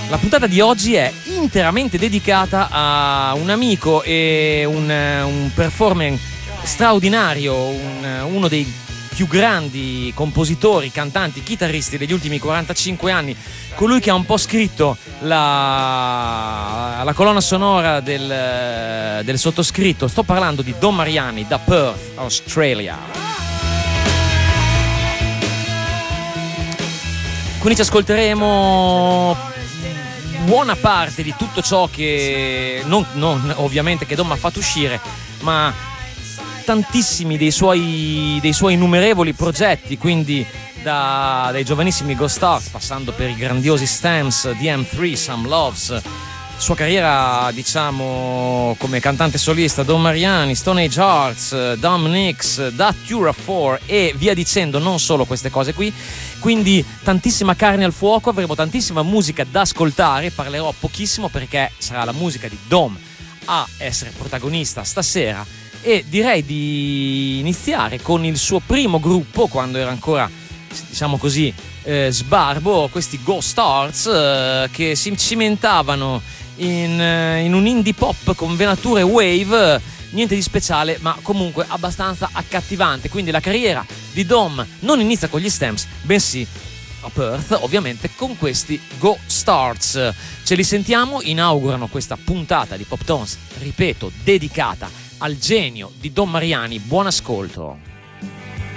La puntata di oggi è interamente dedicata a un amico e un performer straordinario, uno dei più grandi compositori, cantanti, chitarristi degli ultimi 45 anni, colui che ha un po' scritto la colonna sonora del sottoscritto. Sto parlando di Don Mariani da Perth, Australia. Quindi ci ascolteremo buona parte di tutto ciò che non ovviamente che Dom ha fatto uscire, ma tantissimi dei suoi innumerevoli progetti, quindi dai giovanissimi Ghost Stars passando per i grandiosi Stamps, DM3, Some Loves, sua carriera diciamo come cantante solista, Don Mariani, Stone Age Hearts, Dom Nicks, Da Tura 4 e via dicendo, non solo queste cose qui. Quindi tantissima carne al fuoco, avremo tantissima musica da ascoltare, parlerò pochissimo perché sarà la musica di Dom a essere protagonista stasera, e direi di iniziare con il suo primo gruppo quando era ancora, diciamo così, sbarbo, questi Ghost Stars, che si cimentavano in un indie pop con venature wave, niente di speciale ma comunque abbastanza accattivante. Quindi la carriera di Dom non inizia con gli Stamps, bensì a Perth, ovviamente, con questi Ghost Stars. Ce li sentiamo, inaugurano questa puntata di Pop Tones, ripeto, dedicata al genio di Don Mariani. Buon ascolto.